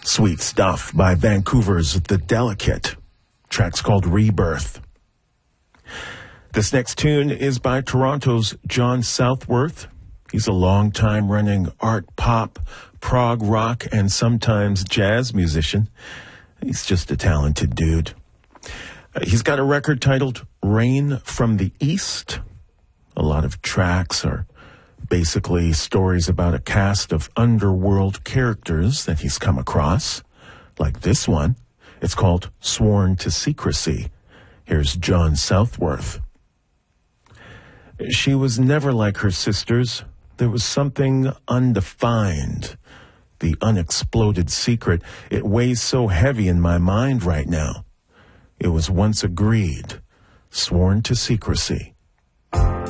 Sweet Stuff by Vancouver's The Delicate. Track's called Rebirth. This next tune is by Toronto's John Southworth. He's a long-time running art pop, prog rock, and sometimes jazz musician. He's just a talented dude. He's got a record titled Rain from the East. A lot of tracks are basically stories about a cast of underworld characters that he's come across, like this one. It's called Sworn to Secrecy. Here's John Southworth. She was never like her sisters. There was something undefined, the unexploded secret. It weighs so heavy in my mind right now. It was once agreed, sworn to secrecy.